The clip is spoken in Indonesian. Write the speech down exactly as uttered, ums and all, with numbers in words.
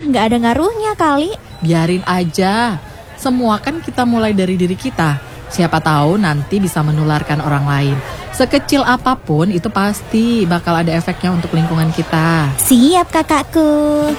nggak ada ngaruhnya kali. Biarin aja. Semua kan kita mulai dari diri kita. Siapa tahu nanti bisa menularkan orang lain. Sekecil apapun itu pasti bakal ada efeknya untuk lingkungan kita. Siap kakakku.